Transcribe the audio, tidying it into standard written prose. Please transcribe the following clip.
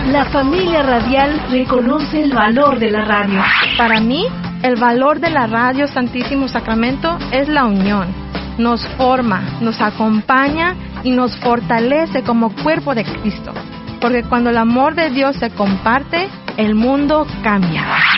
La familia radial reconoce el valor de la radio. Para mí, el valor de la radio Santísimo Sacramento es la unión. Nos forma, nos acompaña y nos fortalece como cuerpo de Cristo. Porque cuando el amor de Dios se comparte, el mundo cambia.